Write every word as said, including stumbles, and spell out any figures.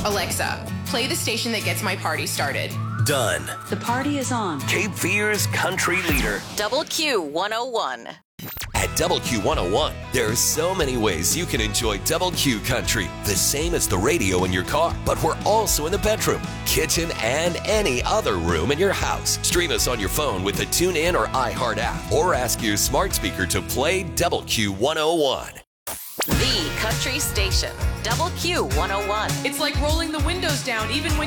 Alexa, play the station that gets my party started. Done. The party is on. Cape Fear's country leader. Double Q one oh one. At Double Q one oh one, there are so many ways you can enjoy Double Q Country, the same as the radio in your car, but we're also in the bedroom, kitchen, and any other room in your house. Stream us on your phone with the TuneIn or iHeart app, or ask your smart speaker to play Double Q one oh one. The country station, Double Q one oh one. It's like rolling the windows down even when